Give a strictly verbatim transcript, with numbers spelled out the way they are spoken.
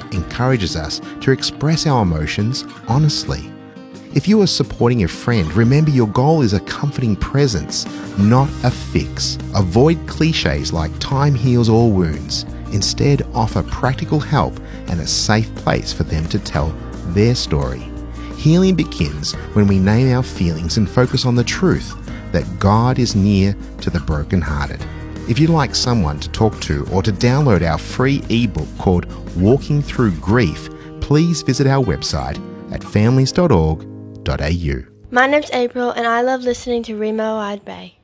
encourages us to express our emotions honestly. If you are supporting a friend, remember your goal is a comforting presence, not a fix. Avoid cliches like time heals all wounds. Instead, offer practical help and a safe place for them to tell their story. Healing begins when we name our feelings and focus on the truth that God is near to the brokenhearted. If you'd like someone to talk to or to download our free ebook called Walking Through Grief, please visit our website at families dot org dot a u. My name's April, and I love listening to Remo Wide Bay.